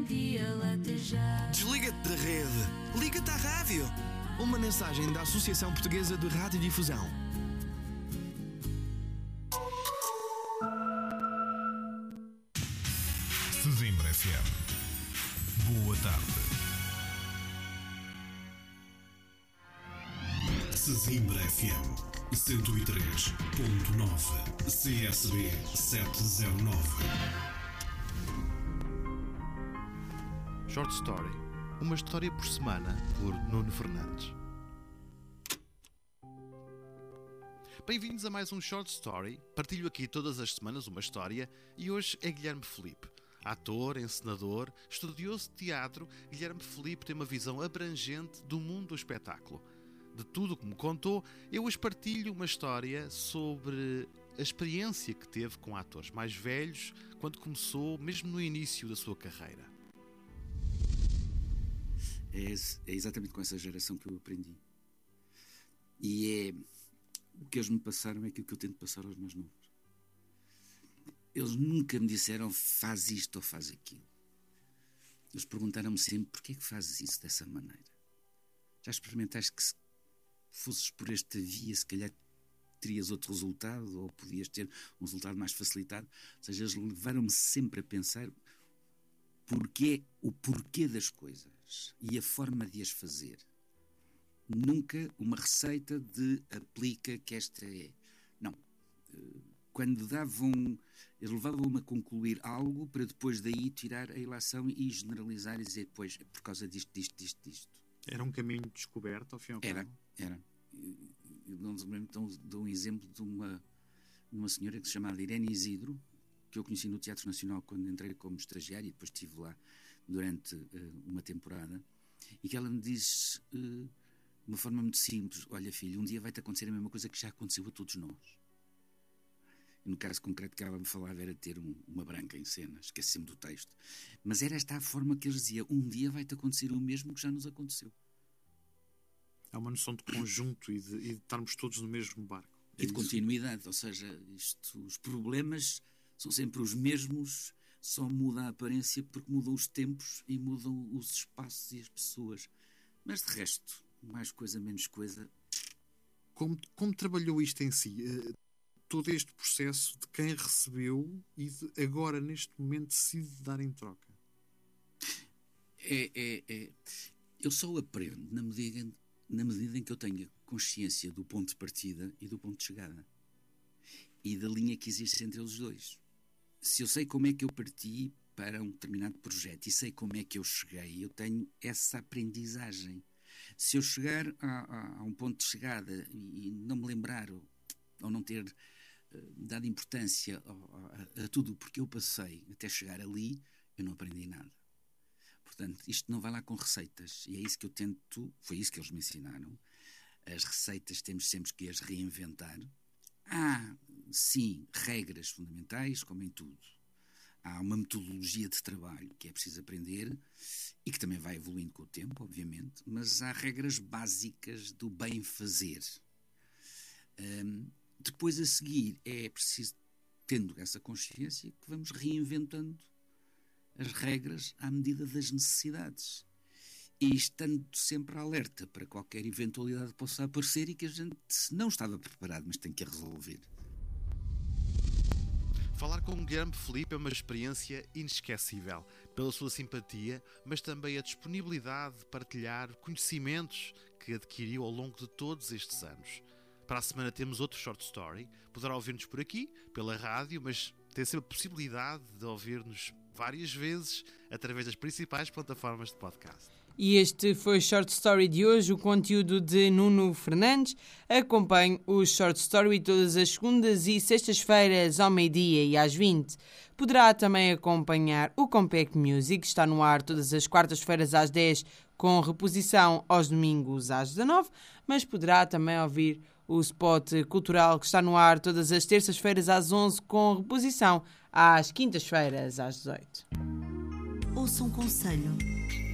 Desliga-te da rede. Liga-te à rádio. Uma mensagem da Associação Portuguesa de Radiodifusão. Sesimbra FM. Boa tarde. Sesimbra FM 103.9 CSB 709. Short Story. Uma história por semana, por Nuno Fernandes. Bem-vindos a mais um Short Story. Partilho aqui todas as semanas uma história e hoje é Guilherme Filipe. Ator, encenador, estudioso de teatro, Guilherme Filipe tem uma visão abrangente do mundo do espetáculo. De tudo o que me contou, eu hoje partilho uma história sobre a experiência que teve com atores mais velhos quando começou, mesmo no início da sua carreira. É exatamente com essa geração que eu aprendi. E o que eles me passaram é aquilo que eu tento passar aos mais novos. Eles nunca me disseram faz isto ou faz aquilo. Eles perguntaram-me sempre porquê é que fazes isso dessa maneira. Já experimentaste que se fosses por esta via se calhar terias outro resultado ou podias ter um resultado mais facilitado? Ou seja, eles levaram-me sempre a pensar o porquê das coisas e a forma de as fazer. Nunca uma receita de aplica que esta é. Não. Quando eles levavam-me a concluir algo para depois daí tirar a ilação e generalizar e dizer, pois, é por causa disto. Era um caminho de descoberta, ao fim e ao cabo? Era. Eu dou um exemplo de uma senhora que se chamava Irene Isidro, que eu conheci no Teatro Nacional quando entrei como estagiário e depois estive lá durante uma temporada, e que ela me diz de uma forma muito simples, olha filho, um dia vai-te acontecer a mesma coisa que já aconteceu a todos nós. E no caso concreto que ela me falava era ter uma branca em cena, esqueci-me do texto, mas era esta a forma que eles diziam, um dia vai-te acontecer o mesmo que já nos aconteceu. Há uma noção de conjunto e de estarmos todos no mesmo barco. E de continuidade, ou seja, os problemas são sempre os mesmos, só muda a aparência porque mudam os tempos e mudam os espaços e as pessoas. Mas de resto, mais coisa, menos coisa. Como trabalhou isto em si? Todo este processo de quem recebeu e de agora, neste momento, decide dar em troca? Eu só aprendo na medida em que eu tenha consciência do ponto de partida e do ponto de chegada. E da linha que existe entre eles dois. Se eu sei como é que eu parti para um determinado projeto e sei como é que eu cheguei, eu tenho essa aprendizagem. Se eu chegar a um ponto de chegada e não me lembrar ou não ter dado importância a tudo porque eu passei até chegar ali, eu não aprendi nada. Portanto, isto não vai lá com receitas. E é isso que eu tento, foi isso que eles me ensinaram. As receitas temos sempre que as reinventar. Há, sim, regras fundamentais, como em tudo. Há uma metodologia de trabalho que é preciso aprender e que também vai evoluindo com o tempo, obviamente, mas há regras básicas do bem fazer. Depois a seguir é preciso, tendo essa consciência, que vamos reinventando as regras à medida das necessidades. E estando sempre alerta para qualquer eventualidade que possa aparecer e que a gente não estava preparado, mas tem que a resolver. Falar com o Guilherme Filipe é uma experiência inesquecível, pela sua simpatia, mas também a disponibilidade de partilhar conhecimentos que adquiriu ao longo de todos estes anos. Para a semana temos outro short story, poderá ouvir-nos por aqui, pela rádio, mas tem sempre a possibilidade de ouvir-nos várias vezes através das principais plataformas de podcast. E este foi o Short Story de hoje, o conteúdo de Nuno Fernandes. Acompanhe o Short Story todas as segundas e sextas-feiras ao meio-dia e às 20. Poderá também acompanhar o Compact Music, que está no ar todas as quartas-feiras às 10, com reposição aos domingos às 19, mas poderá também ouvir o Spot Cultural, que está no ar todas as terças-feiras às 11, com reposição às quintas-feiras às 18. Ouça um conselho.